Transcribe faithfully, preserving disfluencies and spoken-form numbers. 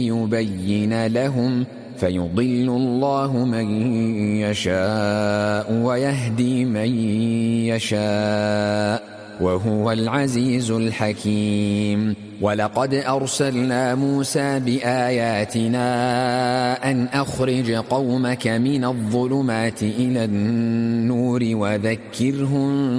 ليبين لهم فيضل الله من يشاء ويهدي من يشاء وهو العزيز الحكيم. ولقد أرسلنا موسى بآياتنا أن أخرج قومك من الظلمات إلى النور وذكرهم